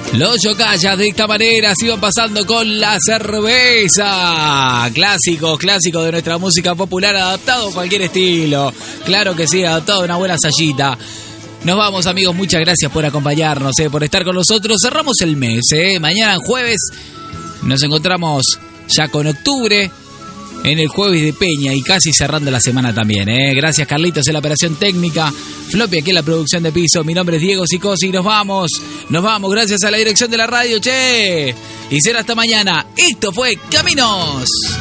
Los yocayas de esta manera se iban pasando con la cerveza. Clásico de nuestra música popular, adaptado a cualquier estilo. Claro que sí, adaptado a una buena sayita. Nos vamos, amigos, muchas gracias por acompañarnos, por estar con nosotros. Cerramos el mes, mañana jueves nos encontramos ya con octubre, en el jueves de Peña y casi cerrando la semana también. Gracias, Carlitos, en la operación técnica. Floppy aquí en la producción de piso. Mi nombre es Diego Sicosi y nos vamos, gracias a la dirección de la radio, che. Y será hasta mañana. Esto fue Caminos.